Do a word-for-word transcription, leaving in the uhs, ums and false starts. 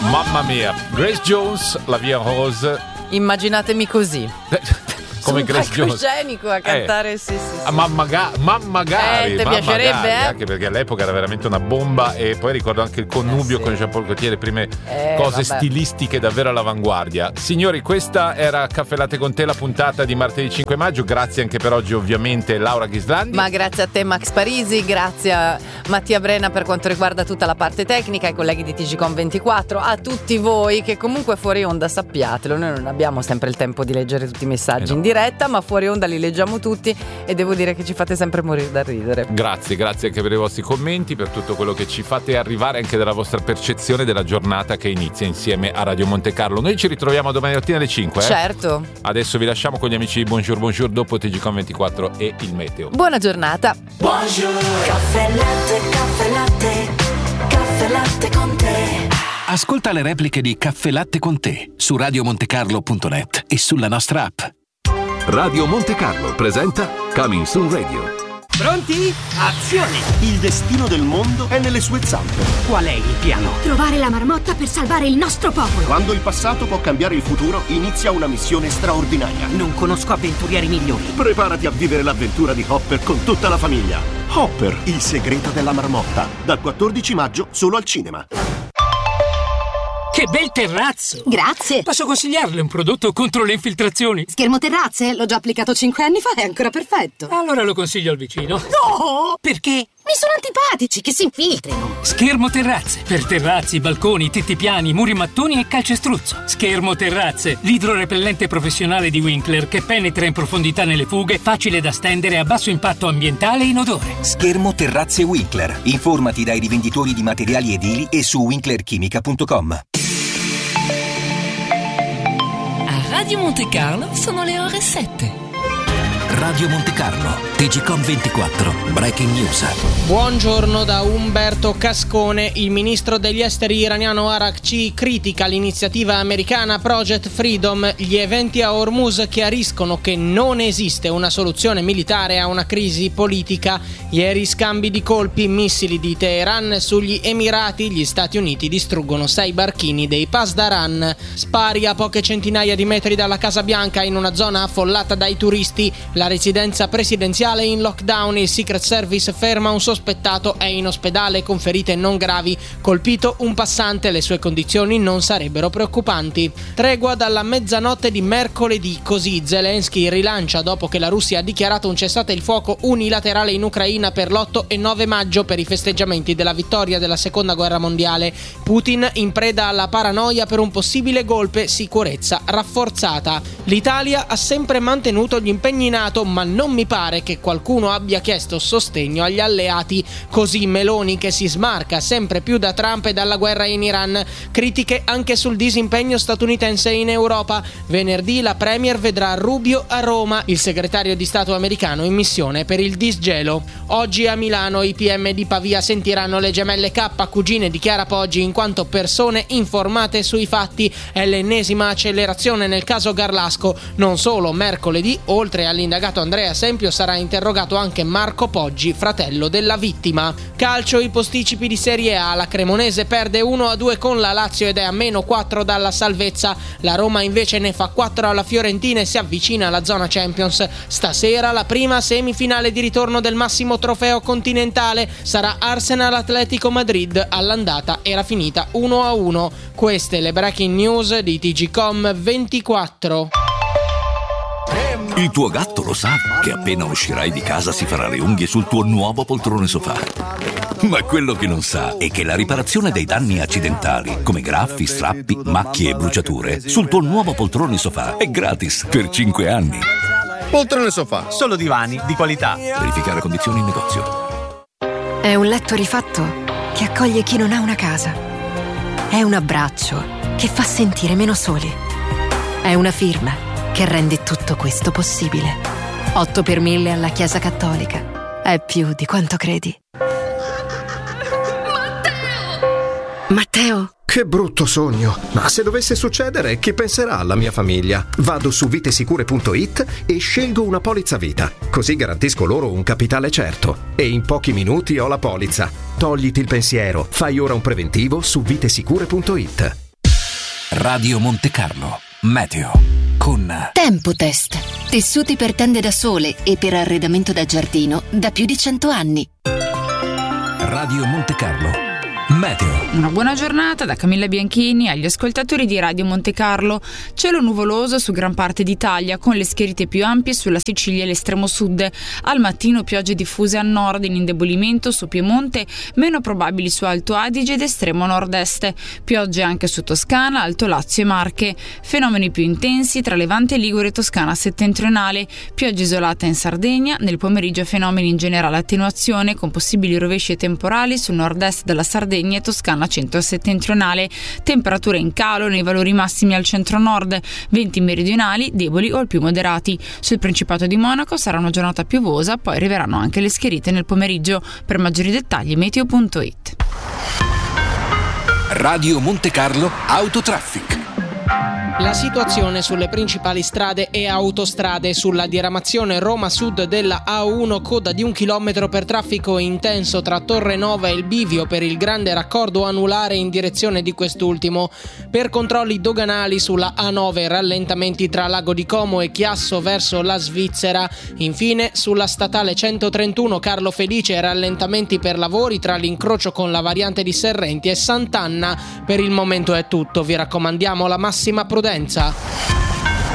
Mamma mia, Grace Jones, La Vie en Rose. Immaginatemi così. Come Grace Jones palcoscenico a cantare, eh, sì, sì, sì. Ma, maga- ma magari, eh, ti ma piacerebbe, magari, eh? anche perché all'epoca era veramente una bomba. E poi ricordo anche il connubio eh, sì. con Jean-Paul Gaultier, le prime eh, cose vabbè. stilistiche davvero all'avanguardia. Signori, questa era Caffè Latte con te, la puntata di martedì cinque maggio. Grazie anche per oggi ovviamente Laura Ghislandi. Ma grazie a te Max Parisi, grazie a Mattia Brena per quanto riguarda tutta la parte tecnica, ai colleghi di T G Com ventiquattro, a tutti voi che comunque fuori onda sappiatelo, noi non abbiamo sempre il tempo di leggere tutti i messaggi eh no. in diretta, ma fuori onda li leggiamo tutti e devo dire che ci fate sempre morire da ridere. Grazie, grazie anche per i vostri commenti, per tutto quello che ci fate arrivare, anche della vostra percezione della giornata che inizia insieme a Radio Monte Carlo. Noi ci ritroviamo domani mattina alle cinque. Eh? Certo. Adesso vi lasciamo con gli amici di Bonjour Bonjour dopo T G Com ventiquattro e il meteo. Buona giornata. Bonjour. Caffè latte, caffè latte, caffè latte con te. Ascolta le repliche di Caffè Latte con te su radio monte carlo punto net e sulla nostra app. Radio Monte Carlo presenta Coming Soon Radio. Pronti? Azione! Il destino del mondo è nelle sue zampe. Qual è il piano? Trovare la marmotta per salvare il nostro popolo. Quando il passato può cambiare il futuro, inizia una missione straordinaria. Non conosco avventurieri migliori. Preparati a vivere l'avventura di Hopper con tutta la famiglia. Hopper, il segreto della marmotta. Dal quattordici maggio solo al cinema. Che bel terrazzo! Grazie! Posso consigliarle un prodotto contro le infiltrazioni? Schermo terrazze? L'ho già applicato cinque anni fa, è ancora perfetto. Allora lo consiglio al vicino. No! Perché? Mi sono antipatici, che si infiltrino. Schermo terrazze. Per terrazzi, balconi, tetti piani, muri mattoni e calcestruzzo. Schermo terrazze. L'idrorepellente professionale di Winkler che penetra in profondità nelle fughe, facile da stendere, a basso impatto ambientale e inodore. Schermo terrazze Winkler. Informati dai rivenditori di materiali edili e su winkler chimica punto com. Radio Monte Carlo sono le ore sette. Radio Monte Carlo, T G Com ventiquattro, Breaking News. Buongiorno da Umberto Cascone. Il ministro degli esteri iraniano Arakci critica l'iniziativa americana Project Freedom. Gli eventi a Hormuz chiariscono che non esiste una soluzione militare a una crisi politica. Ieri scambi di colpi, missili di Teheran sugli Emirati. Gli Stati Uniti distruggono sei barchini dei Pasdaran. Spari a poche centinaia di metri dalla Casa Bianca in una zona affollata dai turisti. La residenza presidenziale in lockdown, il Secret Service ferma un sospettato, è in ospedale con ferite non gravi, colpito un passante, le sue condizioni non sarebbero preoccupanti. Tregua dalla mezzanotte di mercoledì, così Zelensky rilancia dopo che la Russia ha dichiarato un cessate il fuoco unilaterale in Ucraina per l'otto e nove maggio per i festeggiamenti della vittoria della seconda guerra mondiale. Putin in preda alla paranoia per un possibile golpe, sicurezza rafforzata. L'Italia ha sempre mantenuto gli impegni in NATO, ma non mi pare che qualcuno abbia chiesto sostegno agli alleati. Così Meloni, che si smarca sempre più da Trump e dalla guerra in Iran. Critiche anche sul disimpegno statunitense in Europa. Venerdì la premier vedrà Rubio a Roma, il segretario di Stato americano in missione per il disgelo. Oggi a Milano i P M di Pavia sentiranno le gemelle K, cugine di Chiara Poggi, in quanto persone informate sui fatti. È l'ennesima accelerazione nel caso Garlasco. Non solo, mercoledì, oltre all'indagato Andrea Sempio, sarà interrogato anche Marco Poggi, fratello della vittima. Calcio, i posticipi di Serie A. La Cremonese perde uno a due con la Lazio ed è a meno quattro dalla salvezza. La Roma invece ne fa quattro alla Fiorentina e si avvicina alla zona Champions. Stasera la prima semifinale di ritorno del massimo trofeo continentale. Sarà Arsenal-Atletico Madrid. All'andata era finita uno a uno. Queste le breaking news di T G Com ventiquattro. Il tuo gatto lo sa che appena uscirai di casa si farà le unghie sul tuo nuovo poltrone sofà. Ma quello che non sa è che la riparazione dei danni accidentali, come graffi, strappi, macchie e bruciature, sul tuo nuovo poltrone sofà è gratis per cinque anni. Poltrone sofà, solo divani di qualità. Verificare condizioni in negozio. È un letto rifatto che accoglie chi non ha una casa. È un abbraccio che fa sentire meno soli. È una firma che rende tutto questo possibile. otto per mille alla Chiesa Cattolica. È più di quanto credi. Matteo! Matteo! Che brutto sogno. Ma se dovesse succedere, chi penserà alla mia famiglia? Vado su vitesicure punto it e scelgo una polizza vita. Così garantisco loro un capitale certo. E in pochi minuti ho la polizza. Togliti il pensiero. Fai ora un preventivo su vitesicure punto it. Radio Monte Carlo. Meteo. Con Tempotest. Tessuti per tende da sole e per arredamento da giardino da più di cento anni. Radio Monte Carlo. Meteo. Una buona giornata da Camilla Bianchini agli ascoltatori di Radio Monte Carlo. Cielo nuvoloso su gran parte d'Italia con le schiarite più ampie sulla Sicilia e l'estremo sud. Al mattino piogge diffuse a nord in indebolimento su Piemonte, meno probabili su Alto Adige ed estremo nord-est. Piogge anche su Toscana, Alto Lazio e Marche. Fenomeni più intensi tra Levante, Ligure e Toscana settentrionale. Piogge isolate in Sardegna. Nel pomeriggio fenomeni in generale attenuazione con possibili rovesci e temporali sul nord-est della Sardegna e Toscana centro-settentrionale. Temperature in calo nei valori massimi al centro-nord, venti meridionali deboli o al più moderati. Sul Principato di Monaco sarà una giornata piovosa, poi arriveranno anche le schiarite nel pomeriggio. Per maggiori dettagli meteo punto it. Radio Monte Carlo Autotraffic. La situazione sulle principali strade e autostrade. Sulla diramazione Roma Sud della A uno, coda di un chilometro per traffico intenso tra Torre Nova e il bivio per il grande raccordo anulare in direzione di quest'ultimo. Per controlli doganali sulla A nove, rallentamenti tra Lago di Como e Chiasso verso la Svizzera. Infine sulla statale centotrentuno Carlo Felice, rallentamenti per lavori tra l'incrocio con la variante di Serrenti e Sant'Anna. Per il momento è tutto, vi raccomandiamo la massima prudenza.